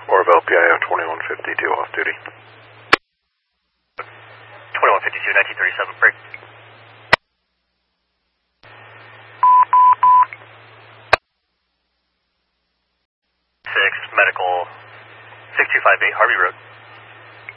Orville, PIO 2152 off duty. 2152, 1937, break. 6, medical, 6258 Harvey Road.